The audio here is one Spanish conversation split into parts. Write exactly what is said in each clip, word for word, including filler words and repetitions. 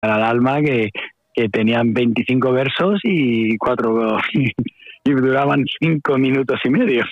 para el alma que, que tenían veinticinco versos y cuatro y, y duraban cinco minutos y medio.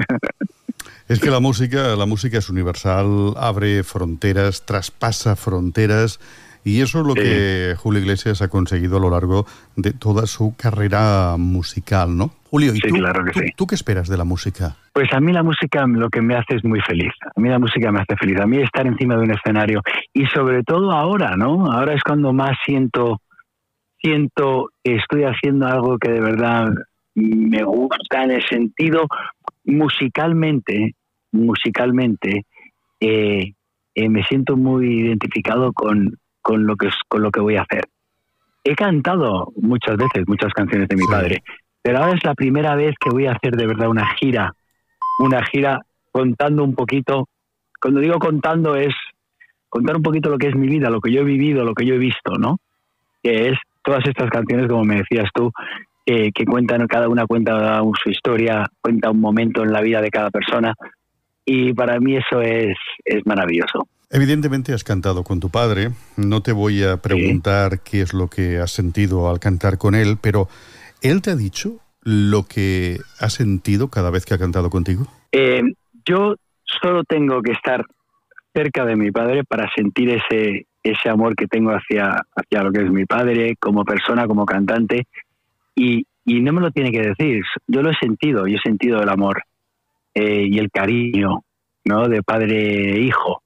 Es que la música, la música es universal, abre fronteras, traspasa fronteras, y eso es lo sí. que Julio Iglesias ha conseguido a lo largo de toda su carrera musical, ¿no? Julio, ¿y sí, tú, claro que tú, sí. tú qué esperas de la música? Pues a mí la música lo que me hace es muy feliz. A mí la música me hace feliz. A mí estar encima de un escenario, y sobre todo ahora, ¿no? Ahora es cuando más siento, siento que estoy haciendo algo que de verdad me gusta, en el sentido musicalmente, musicalmente, eh, eh, me siento muy identificado con, con lo que con lo que voy a hacer. He cantado muchas veces muchas canciones de mi sí. padre, pero ahora es la primera vez que voy a hacer de verdad una gira, una gira contando un poquito. Cuando digo contando es contar un poquito lo que es mi vida, lo que yo he vivido, lo que yo he visto, ¿no? Que es todas estas canciones, como me decías tú, eh, que cuentan, cada una cuenta su historia, cuenta un momento en la vida de cada persona, y para mí eso es, es maravilloso. Evidentemente has cantado con tu padre, no te voy a preguntar sí. qué es lo que has sentido al cantar con él, pero ¿él te ha dicho lo que ha sentido cada vez que ha cantado contigo? Eh, yo solo tengo que estar cerca de mi padre para sentir ese, ese amor que tengo hacia, hacia lo que es mi padre, como persona, como cantante, y, y no me lo tiene que decir, yo lo he sentido, yo he sentido el amor eh, y el cariño, ¿no? De padre e hijo.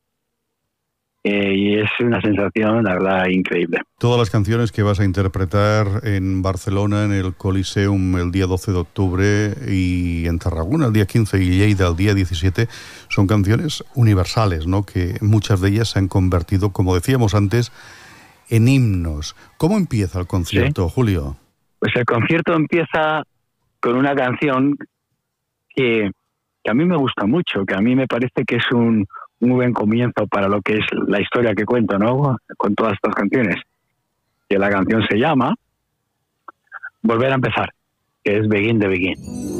Eh, y es una sensación, la verdad, increíble. Todas las canciones que vas a interpretar en Barcelona, en el Coliseum, el día doce de octubre, y en Tarragona el día quince, y Lleida el día diecisiete, son canciones universales, ¿no? Que muchas de ellas se han convertido, como decíamos antes, en himnos. ¿Cómo empieza el concierto, ¿Sí? Julio? Pues el concierto empieza con una canción que, que a mí me gusta mucho, que a mí me parece que es un un buen comienzo para lo que es la historia que cuento, ¿no? Con todas estas canciones. Que la canción se llama Volver a empezar, que es Begin the Begin.